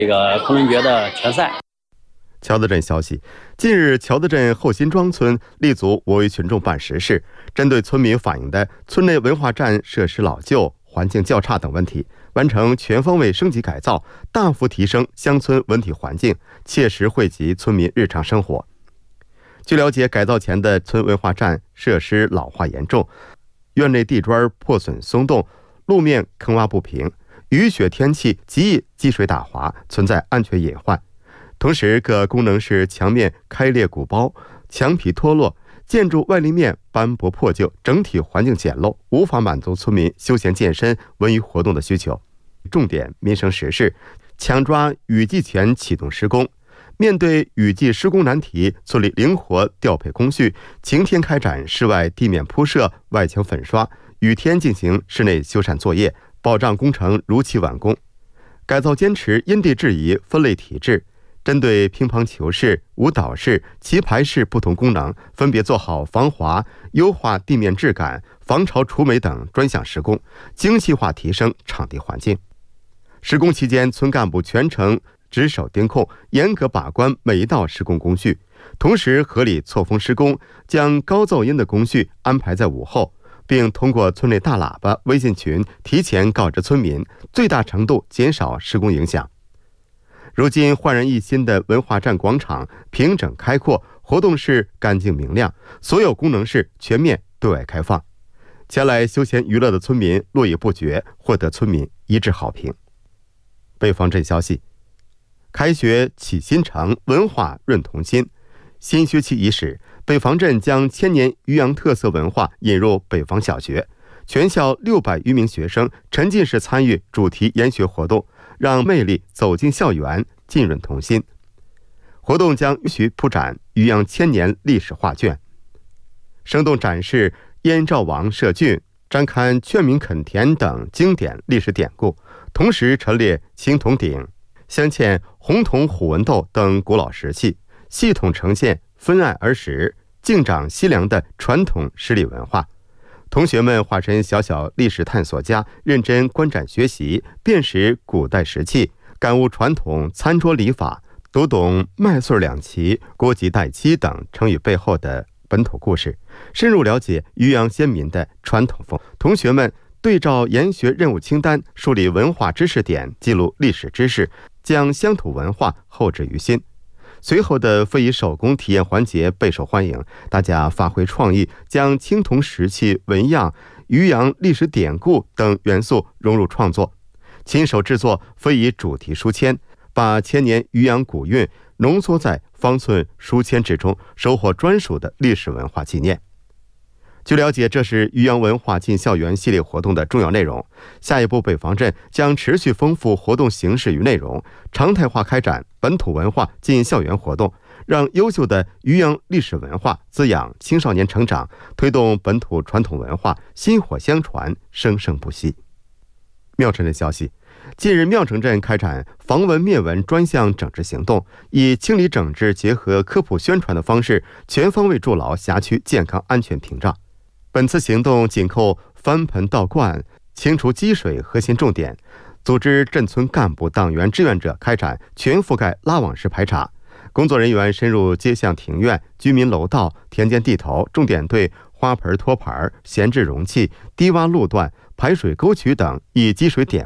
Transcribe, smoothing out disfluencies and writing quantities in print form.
这个昆仑决的决赛。 乔德镇消息，近日乔德镇后辛庄村立足我为群众办实事，针对村民反映的村内文化站设施老旧、环境较差等问题，完成全方位升级改造，大幅提升乡村文体环境，切实惠及村民日常生活。据了解，改造前的村文化站设施老化严重，院内地砖破损松动，路面坑洼不平，雨雪天气极易积水打滑，存在安全隐患。同时，各功能室墙面开裂鼓包，墙皮脱落，建筑外立面斑驳破旧，整体环境简陋，无法满足村民休闲健身、文娱活动的需求。重点民生实事，抢抓雨季前启动施工。面对雨季施工难题，村里灵活调配工序，晴天开展室外地面铺设、外墙粉刷，雨天进行室内修缮作业，保障工程如期完工。改造坚持因地制宜、分类体制，针对乒乓球室、舞蹈室、棋牌室不同功能，分别做好防滑、优化地面质感、防潮除霉等专项施工，精细化提升场地环境。施工期间，村干部全程值守盯控，严格把关每一道施工工序，同时合理错峰施工，将高噪音的工序安排在午后，并通过村内大喇叭、微信群提前告知村民，最大程度减少施工影响。如今焕然一新的文化站广场平整开阔，活动室干净明亮，所有功能室全面对外开放。前来休闲娱乐的村民络绎不绝，获得村民一致好评。北方镇消息，开学启新城，文化润童心。新学期伊始，北方镇将千年渔阳特色文化引入北方小学，全校600余名学生沉浸式参与主题研学活动，让魅力走进校园，浸润童心。活动将允许铺展渔阳千年历史画卷，生动展示燕赵王设郡、展看劝民垦田等经典历史典故，同时陈列青铜鼎、镶嵌红铜虎纹斗等古老石器，系统呈现分爱儿时、敬长惜良的传统诗礼文化。同学们化身小小历史探索家，认真观展学习，辨识古代石器，感悟传统餐桌礼法，读懂麦穗两齐、锅鸡带鸡等成语背后的本土故事，深入了解渔阳先民的传统风。同学们对照研学任务清单，梳理文化知识点，记录历史知识，将乡土文化厚植于心。随后的非遗手工体验环节备受欢迎，大家发挥创意，将青铜石器、纹样、渔阳历史典故等元素融入创作，亲手制作非遗主题书签，把千年渔阳古韵浓缩在方寸书签之中，收获专属的历史文化纪念。据了解，这是渔阳文化进校园系列活动的重要内容。下一步，北方镇将持续丰富活动形式与内容，常态化开展本土文化进校园活动，让优秀的渔阳历史文化滋养青少年成长，推动本土传统文化薪火相传，生生不息。庙城镇消息，近日庙城镇开展防蚊灭蚊专项整治行动，以清理整治结合科普宣传的方式，全方位筑牢辖区健康安全屏障。本次行动紧扣翻盆倒灌、清除积水核心重点，组织镇村干部、党员、志愿者开展全覆盖拉网式排查。工作人员深入街巷庭院、居民楼道、田间地头，重点对花盆、托盘、闲置容器、低洼路段、排水沟渠等易积水点